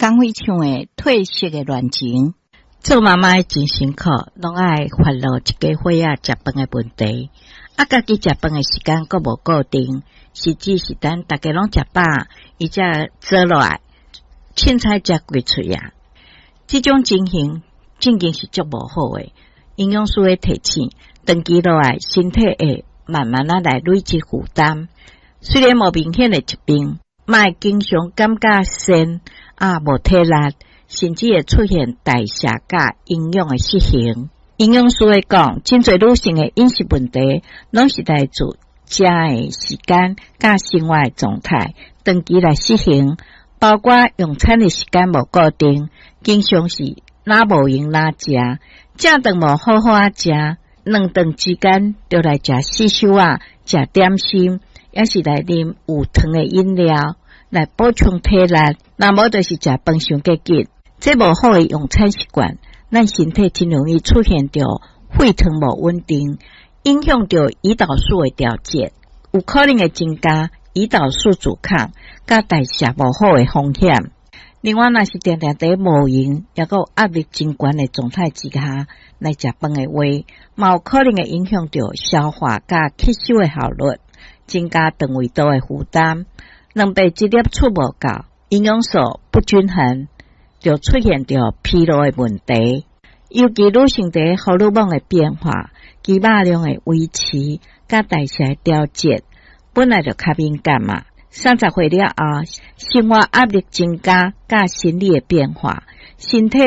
讲非常的褪色的恋情。 做妈妈真辛苦，拢爱烦恼一家伙仔食饭的问题，家己食饭的时间阁无固定，甚至是等大家拢食饱，伊才坐落来，凊彩才归嘴啊。这种情形正经是足无好诶，营养师会提醒，长期落来，身体会慢慢来累积负担。虽然无明显的疾病，莫经常感觉身无体力，甚至会出现代谢甲营养的失衡。营养师会讲，真侪女性的饮食问题，拢是来自食的时间甲生活的状态长期来失衡，包括用餐的时间无固定，经常是哪无闲哪食，正顿无好好食，两顿之间就来食四手食点心，也是来啉有糖的饮料来补充体力，那无就是食饭伤过紧。这无好的用餐习惯，咱身体真容易出现着血糖无稳定，影响着胰岛素的调节，有可能会增加胰岛素阻抗甲代谢无好的风险。另外，若是常常在无闲，也有压力真悬的状态之下来食饭的话，嘛有可能会影响着消化甲吸收的效率，增加肠胃道的负担。两倍质粒出无够，营养素不均衡，就出现着疲劳的问题。尤其女性在荷尔蒙的变化、肌肉量的维持、甲代谢的调节，本来就较敏感嘛。30岁了后，生活压力增加，甲心理的变化，身体